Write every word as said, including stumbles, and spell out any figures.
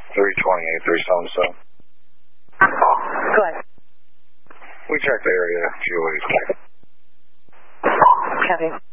three twenty-eight, three seventy-seven. Go ahead. We checked the area a few weeks back. Copy.